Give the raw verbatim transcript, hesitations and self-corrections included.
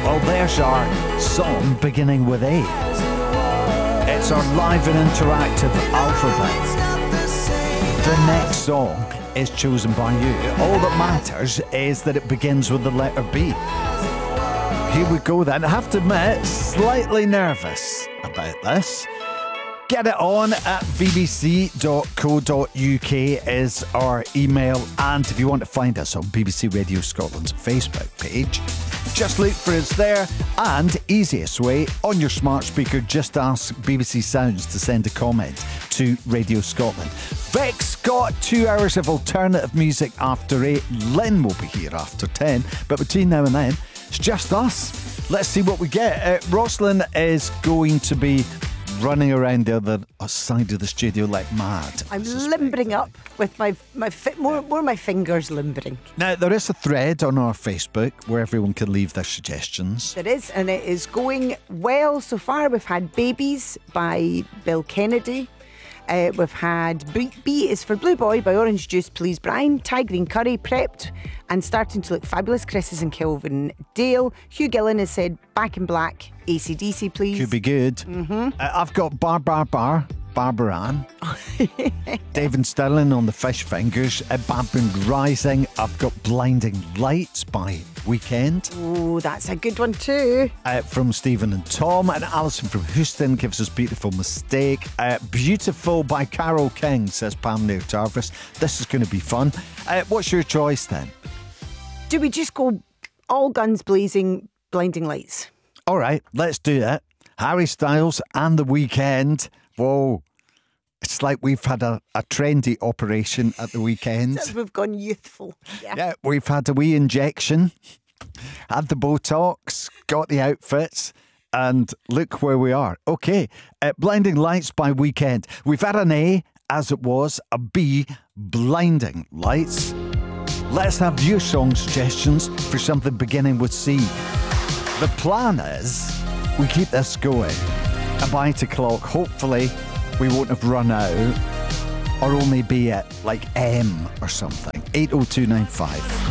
Well, there's our song beginning with A. It's our live and interactive alphabet. The next song is chosen by you. All that matters is that it begins with the letter B. Here we go then. I have to admit, slightly nervous about this. Get it on at b b c dot co dot u k is our email. And if you want to find us on B B C Radio Scotland's Facebook page, just look for us there. And easiest way, on your smart speaker, just ask B B C Sounds to send a comment to Radio Scotland. Vic's got two hours of alternative music after eight. Lynn will be here after ten. But between now and then, it's just us. Let's see what we get. Uh, Rosalind is going to be running around the other side of the studio like mad. I'm limbering up with my my fi- more more my fingers limbering. Now there is a thread on our Facebook where everyone can leave their suggestions. There is, and it is going well so far. We've had Babies by Bill Kennedy. Uh, we've had B, B is for Blue Boy by Orange Juice, Please Brian. Thai Green Curry, Prepped and Starting to Look Fabulous, Chris's and Kelvin Dale. Hugh Gillen has said Back in Black, A C D C please. Could be good. Mm-hmm. Uh, I've got Bar Bar Bar, Barbara Ann. David Sterling on the Fish Fingers. Uh, Bad Moon Rising. I've got Blinding Lights by Weekend. Oh, that's a good one too. Uh, from Stephen and Tom. And Alison from Houston gives us Beautiful Mistake. Uh, Beautiful by Carole King, says Pam near Jarvis. This is going to be fun. Uh, what's your choice then? Do we just go all guns blazing, Blinding Lights? All right, let's do it. Harry Styles and The Weeknd. Whoa. It's like we've had a, a trendy operation at the weekend. We've gone youthful. Yeah. Yeah, we've had a wee injection, had the Botox, got the outfits, and look where we are. Okay, uh, Blinding Lights by Weeknd. We've had an A, as it was, a B, Blinding Lights. Let's have your song suggestions for something beginning with C. The plan is we keep this going, and by eight o'clock, hopefully, we won't have run out, or only be at like M or something. eight oh two nine five.